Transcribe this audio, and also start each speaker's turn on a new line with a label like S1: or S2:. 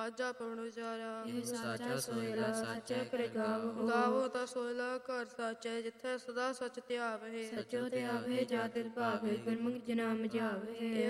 S1: ਵਾਜਾ ਪਵਨ ਵਿਚਾਰਾ।
S2: ਇਹ ਸਾਚਾ ਸੋਇਲਾ ਸਾਚੈ ਕਰਿ ਗਾਵੋ।
S1: ਗਾਵੋ ਤਾਂ ਸੋਇਲਾ ਘਰ ਸਾਚੈ, ਜਿੱਥੈ ਸਦਾ ਸਚ ਧਿਆਵਹਿ।
S2: ਸਚੋ ਧਿਆਵਹਿ ਜਾ ਤਿਲ ਭਾਵਹਿ, ਗੁਰਮੁਖ ਜਨਾ ਮਝਾਵਹਿ।